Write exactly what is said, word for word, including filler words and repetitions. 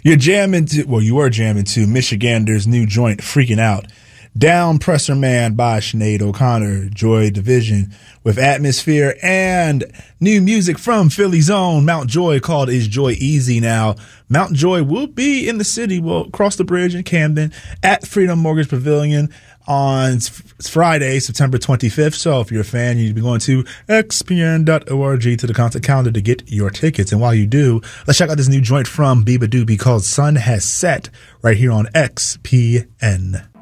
You're jamming to, well, you were jamming to Michigander's new joint, Freaking Out. Down Presser Man by Sinead O'Connor, Joy Division with Atmosphere, and new music from Philly's own Mount Joy called Is Joy Easy Now. Mount Joy will be in the city, well, across the bridge in Camden at Freedom Mortgage Pavilion on Friday, September twenty-fifth. So if you're a fan, you'd be going to x p n dot org to the concert calendar to get your tickets. And while you do, let's check out this new joint from Biba Doobie called Sun Has Set right here on X P N.